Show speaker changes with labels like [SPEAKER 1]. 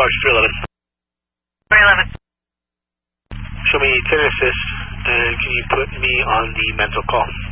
[SPEAKER 1] Barge 311.
[SPEAKER 2] 311.
[SPEAKER 1] Show me 10 assist, and can you put me on the mental call?